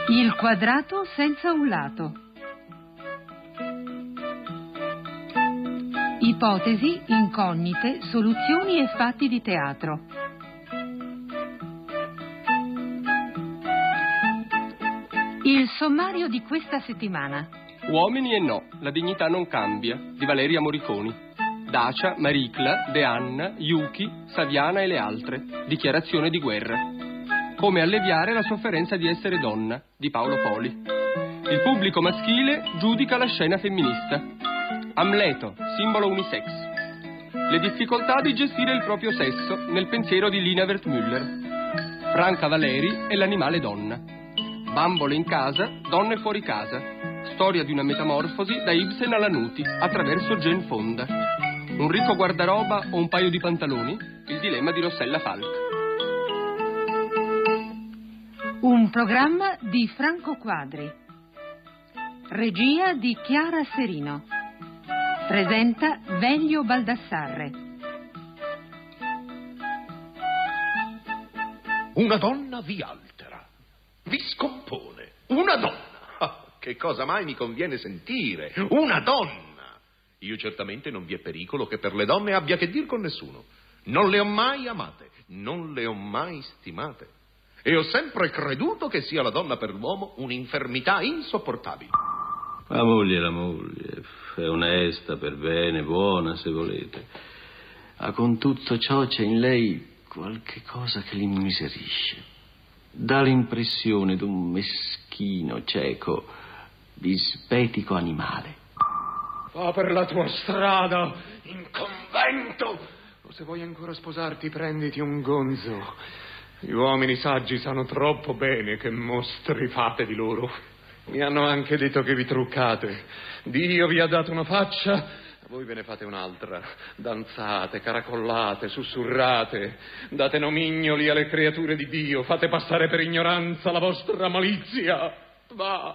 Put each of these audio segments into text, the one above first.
Il quadrato senza un lato. Ipotesi, incognite, soluzioni e fatti di teatro. Il sommario di questa settimana. Uomini e no, la dignità non cambia, di Valeria Moriconi. Dacia, Maricla, De Anna, Yuki, Saviana e le altre. Dichiarazione di guerra. Come alleviare la sofferenza di essere donna, di Paolo Poli. Il pubblico maschile giudica la scena femminista. Amleto, simbolo unisex. Le difficoltà di gestire il proprio sesso, nel pensiero di Lina Wertmüller. Franca Valeri e l'animale donna. Bambole in casa, donne fuori casa. Storia di una metamorfosi da Ibsen alla Nuti, attraverso Jane Fonda. Un ricco guardaroba o un paio di pantaloni? Il dilemma di Rossella Falk. Un programma di Franco Quadri. Regia di Chiara Serino. Presenta Velio Baldassarre. Una donna vi altera, vi scompone. Una donna! Ah, che cosa mai mi conviene sentire? Una donna! Io certamente non vi è pericolo che per le donne abbia che dir con nessuno. Non le ho mai amate, non le ho mai stimate. E ho sempre creduto che sia la donna per l'uomo un'infermità insopportabile. La moglie, è onesta, per bene, buona, se volete. Ma con tutto ciò c'è in lei qualche cosa che l'immiserisce. Dà l'impressione d'un meschino, cieco, dispetico animale. Va per la tua strada, in convento! O se vuoi ancora sposarti, prenditi un gonzo. Gli uomini saggi sanno troppo bene che mostri fate di loro. Mi hanno anche detto che vi truccate. Dio vi ha dato una faccia, voi ve ne fate un'altra. Danzate, caracollate, sussurrate, date nomignoli alle creature di Dio, fate passare per ignoranza la vostra malizia. Va,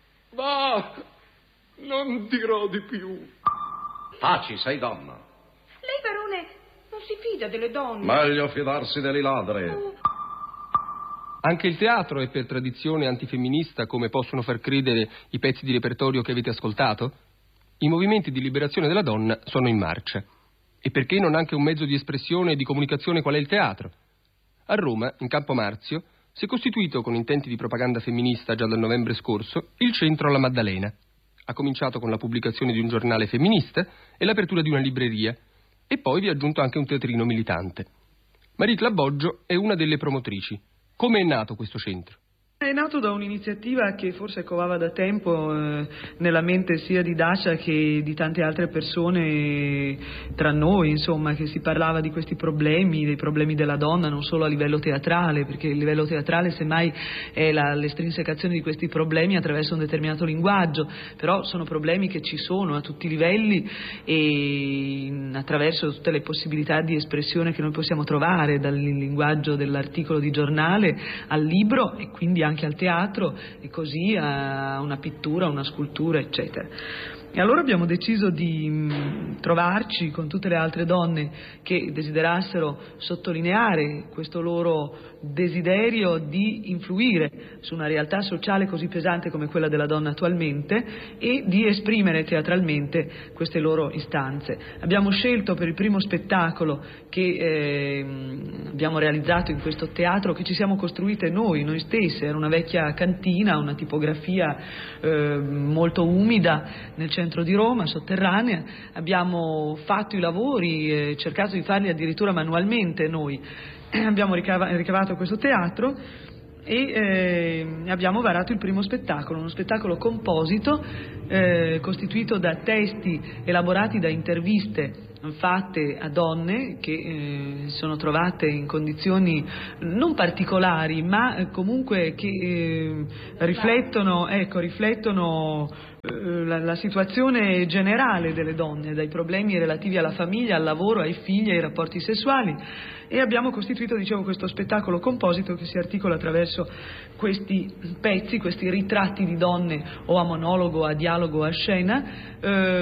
non dirò di più. Taci, sei donna. Lei, barone, non si fida delle donne. Meglio fidarsi delle ladre. Anche il teatro è per tradizione antifemminista, come possono far credere i pezzi di repertorio che avete ascoltato? I movimenti di liberazione della donna sono in marcia. E perché non anche un mezzo di espressione e di comunicazione qual è il teatro? A Roma, in Campo Marzio, si è costituito con intenti di propaganda femminista già dal novembre scorso il Centro alla Maddalena. Ha cominciato con la pubblicazione di un giornale femminista e l'apertura di una libreria, e poi vi ha aggiunto anche un teatrino militante. Maricla Boggio è una delle promotrici. Come è nato questo centro? È nato da un'iniziativa che forse covava da tempo nella mente sia di Dacia che di tante altre persone tra noi, insomma, che si parlava di questi problemi, dei problemi della donna, non solo a livello teatrale, perché il livello teatrale semmai è l'estrinsecazione di questi problemi attraverso un determinato linguaggio, però sono problemi che ci sono a tutti i livelli e attraverso tutte le possibilità di espressione che noi possiamo trovare, dal linguaggio dell'articolo di giornale al libro e quindi anche al teatro e così a una pittura, una scultura, eccetera. E allora abbiamo deciso di trovarci con tutte le altre donne che desiderassero sottolineare questo loro desiderio di influire su una realtà sociale così pesante come quella della donna attualmente e di esprimere teatralmente queste loro istanze. Abbiamo scelto per il primo spettacolo che abbiamo realizzato in questo teatro, che ci siamo costruite noi stesse, era una vecchia cantina, una tipografia molto umida nel centro di Roma, sotterranea. Abbiamo fatto i lavori, cercato di farli addirittura manualmente noi. Abbiamo ricavato questo teatro e abbiamo varato il primo spettacolo, uno spettacolo composito costituito da testi elaborati da interviste fatte a donne che sono trovate in condizioni non particolari ma comunque che riflettono la situazione generale delle donne, dai problemi relativi alla famiglia, al lavoro, ai figli, ai rapporti sessuali, e abbiamo costituito, dicevo, questo spettacolo composito che si articola attraverso questi pezzi, questi ritratti di donne o a monologo, o a dialogo, o a scena,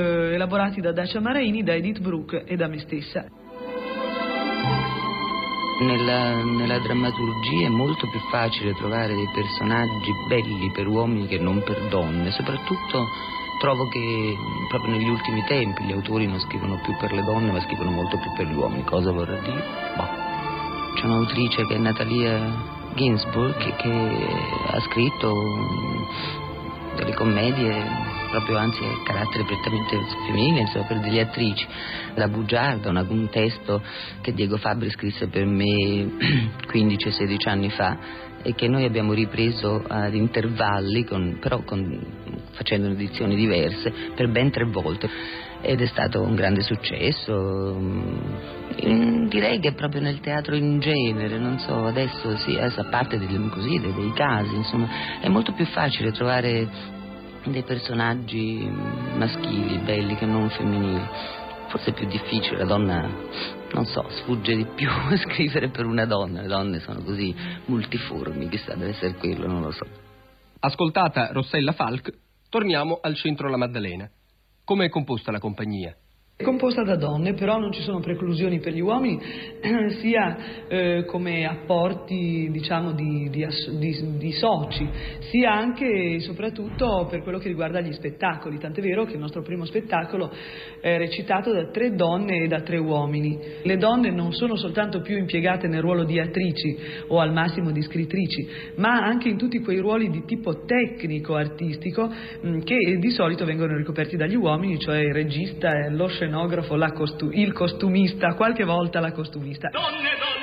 elaborati da Dacia Maraini, da Edith Bruck e da me stessa. Nella drammaturgia è molto più facile trovare dei personaggi belli per uomini che non per donne, soprattutto trovo che proprio negli ultimi tempi gli autori non scrivono più per le donne ma scrivono molto più per gli uomini. Cosa vorrà dire? C'è un'autrice che è Natalia Ginzburg che ha scritto delle commedie proprio, anzi a carattere prettamente femminile, insomma, per delle attrici. La bugiarda, un testo che Diego Fabbri scrisse per me 15-16 anni fa e che noi abbiamo ripreso ad intervalli, facendo edizioni diverse per ben 3 volte, ed è stato un grande successo. Direi che proprio nel teatro in genere, non so, adesso a parte dei casi, insomma, è molto più facile trovare dei personaggi maschili belli che non femminili. Forse è più difficile, la donna, non so, sfugge di più a scrivere per una donna. Le donne sono così multiformi, chissà, deve essere quello, non lo so. Ascoltata Rossella Falck, torniamo al centro La Maddalena. Come è composta la compagnia? È composta da donne, però non ci sono preclusioni per gli uomini, sia come apporti, diciamo, di soci, sia anche e soprattutto per quello che riguarda gli spettacoli. Tant'è vero che il nostro primo spettacolo è recitato da 3 donne e da 3 uomini. Le donne non sono soltanto più impiegate nel ruolo di attrici o al massimo di scrittrici, ma anche in tutti quei ruoli di tipo tecnico-artistico che di solito vengono ricoperti dagli uomini, cioè il regista, lo scenografo, il costumista, qualche volta la costumista.